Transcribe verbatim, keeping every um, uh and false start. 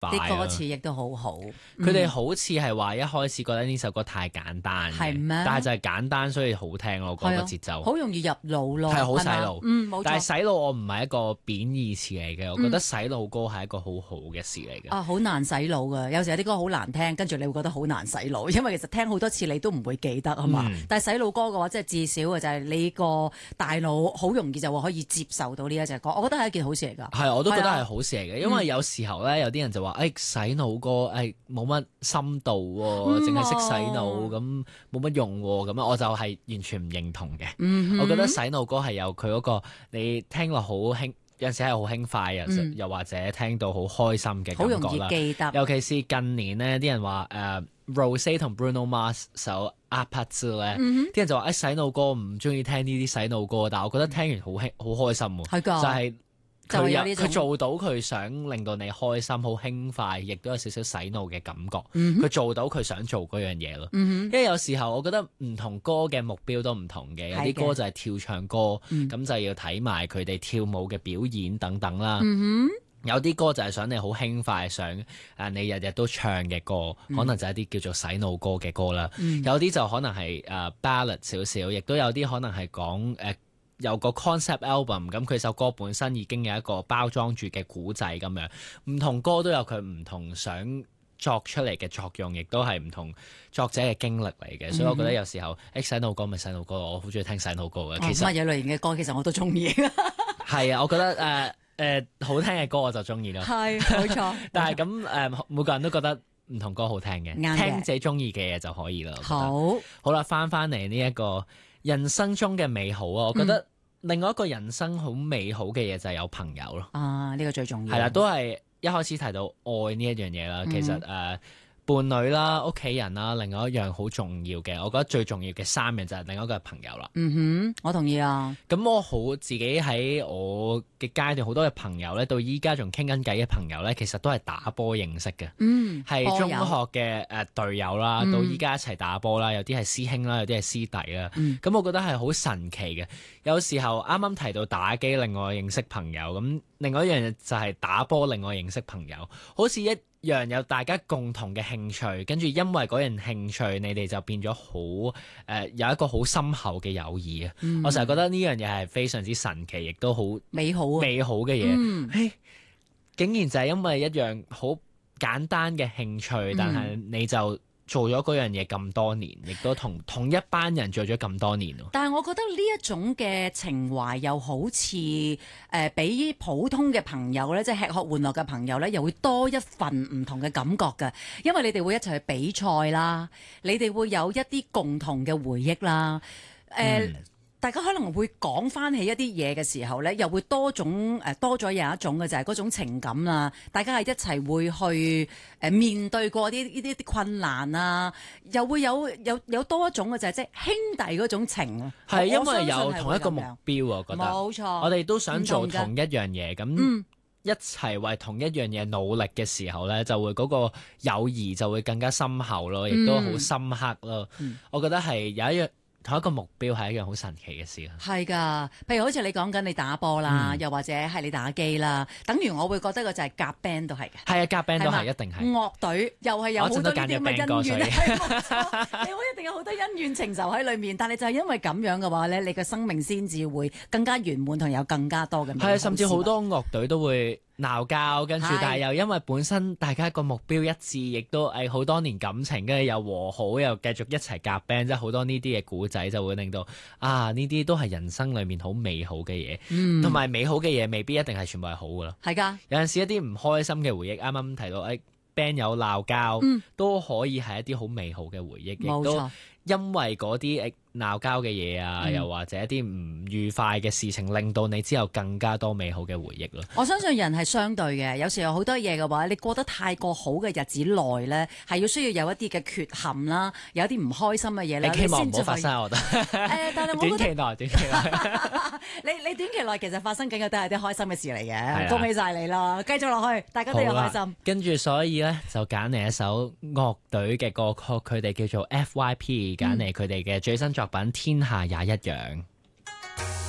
啲歌詞亦都好好。 佢哋好似係話一開始覺得呢首歌太簡單嘅， 係咩？ 但係就係簡單所以好聽咯，嗰個節奏好容易入腦咯， 係好洗腦。 嗯，冇錯。 但係洗腦我唔係一個貶義詞嚟嘅，我覺得洗腦歌係一個好好嘅事嚟嘅。 啊，好難洗腦㗎，有時有啲歌好難聽，跟住你會覺得好難洗腦，因為其實聽好多次你都唔會記得啊嘛。 嗯、 但係洗腦歌嘅話，即係至少嘅就係你個大腦好容易就會可以接受到呢一隻歌，我覺得係一件好事嚟㗎。 係，我都覺得係好事嚟嘅，因為有時候咧，有啲人就話，誒、哎、洗腦歌誒冇乜深度喎，淨係識洗腦咁冇乜用喎，咁我就係完全唔認同嘅。 嗯、 我覺得洗腦歌係有佢嗰、嗰個你聽落好輕。有陣時係好輕快，又、嗯、又或者聽到好開心嘅感覺啦。好容易記得。尤其是近年呢，啲人話誒、uh, Rosé 同 Bruno Mars 首 Apache 咧，啲、嗯、人就話誒、哎、洗腦歌唔中意聽呢啲洗腦歌，但係我覺得聽完好輕好開心喎。係㗎，就係、是。佢有佢做到佢想令到你開心，好輕快，亦都有少少洗腦嘅感覺。佢、嗯、做到佢想做嗰樣嘢咯。嗯、因為有時候我覺得唔同歌嘅目標都唔同嘅，有啲歌就係跳唱歌，咁、嗯、就要睇埋佢哋跳舞嘅表演等等啦。嗯、有啲歌就係想你好輕快，想誒你日日都唱嘅歌，嗯、可能就係一啲叫做洗腦歌嘅歌啦。嗯、有啲就可能係誒 ballad 少少，亦都有啲可能係講誒。呃有個 concept album， 咁佢首歌本身已經有一個包裝住嘅古仔咁樣，唔同歌都有佢唔同想作出嚟嘅作用，亦都係唔同作者嘅經歷嚟嘅，嗯、所以我覺得有時候誒洗腦歌咪洗腦歌，我好中意聽洗腦歌嘅。其實乜嘢類型嘅歌其實我都中意。 係啊，我覺得誒誒、呃呃、好聽嘅歌我就中意咯。係冇錯。但係咁誒每個人都覺得唔同歌好聽嘅，聽自己中意嘅嘢就可以啦。好，好啦，翻翻嚟呢一個人生中嘅美好啊，我覺得、嗯。另外一個人生好美好嘅嘢就係有朋友咯。啊，呢、呢個最重要。係啦，都係一開始提到愛呢一樣嘢啦。嗯、其實誒、呃，伴侶啦、屋企人啦，另外一樣好重要嘅，我覺得最重要嘅三樣就係另外一個係朋友啦。嗯哼，我同意啊。咁我好自己喺我嘅階段，好多嘅朋友咧，到依家仲傾緊偈嘅朋友咧，其實都係打波認識嘅。嗯，係中學嘅誒隊友啦，嗯、到依家一齊打波啦，有啲係師兄啦，有啲係師弟啦。咁、嗯、我覺得係好神奇嘅。有時候啱啱提到打機，另外認識朋友，咁另外一樣就係打波，另外認識朋友，好似一樣有大家共同嘅興趣，跟住因為嗰樣興趣，你哋就變咗好誒有一個好深厚嘅友誼啊！嗯、我成日覺得呢樣嘢係非常之神奇，亦都好美好美好嘅嘢。嗯、竟然就係因為一樣好簡單嘅興趣，但係你就做咗嗰樣嘢咁多年，亦都同同一班人做咗咁多年。但係我覺得呢一種嘅情懷又好似誒、呃、比普通嘅朋友咧，即係吃喝玩樂嘅朋友咧，又會多一份唔同嘅感覺嘅，因為你哋會一齊去比賽啦，你哋會有一啲共同嘅回憶啦，誒、呃。嗯大家可能會講翻起一啲嘢嘅時候咧，又會多種誒、呃、多咗有一種嘅就係嗰種情感啊！大家係一齊會去誒、呃、面對過啲呢啲啲困難啊，又會有有有多一種嘅就係即係兄弟嗰種情啊！係因為有同一個目標，我覺得冇錯，我哋都想做同一樣嘢，咁一齊為同一樣嘢努力嘅時候咧，就會嗰個友誼就會更加深厚咯，亦都好深刻咯。嗯、我覺得係有一樣。同一個目標係一樣好神奇嘅事啊！係㗎，譬如好似你講緊你打波啦，嗯、又或者係你打機啦，等於我會覺得個就係夾 band 都係嘅。係啊，夾 band 都係一定係。樂隊又係有好多呢啲咁嘅恩怨，你會一定有好多恩怨情仇喺裏面。但係就係因為咁樣嘅話咧，你嘅生命先至會更加圓滿同有更加多嘅。係啊，甚至好多樂隊都會鬧交，跟住但係又因為本身大家個目標一致，亦都誒好多年感情，跟住又和好，又繼續一齊夾 band，即係好多呢啲嘅故仔就會令到啊呢啲都係人生裏面好美好嘅嘢，同埋、嗯、美好嘅嘢未必一定係全部係好噶咯。係噶的，有陣時一啲唔開心嘅回憶，啱啱提到誒 band 友鬧交，嗯、都可以係一啲好美好嘅回憶，亦錯都因為嗰啲誒鬧交嘅嘢啊，嗯、又或者一啲唔愉快嘅事情，令到你之後更加多美好嘅回憶咯。我相信人係相對嘅，有時候好多嘢嘅話，你過得太過好嘅日子內咧，係要需要有一啲嘅缺陷啦，有一啲唔開心嘅嘢咧，你希望唔好發生，我覺得。誒，但係我覺得短期內，短期內，你你短期內其實發生緊嘅都係啲開心嘅事嚟嘅，恭喜晒你啦！繼續落去，大家都有開心。跟住所以咧，就揀嚟一首樂隊嘅歌曲，佢哋叫做 F Y P，揀嚟佢哋嘅最新作品《天下也一樣》。